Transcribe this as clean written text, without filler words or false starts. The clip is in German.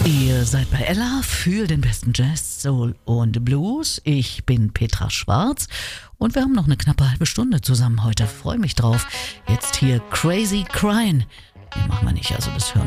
Ihr seid bei Ella für den besten Jazz, Soul und Blues. Ich bin Petra Schwarz und wir haben noch eine knappe halbe Stunde zusammen heute. Freue mich drauf. Jetzt hier Crazy Crying. Den machen wir nicht, also das hören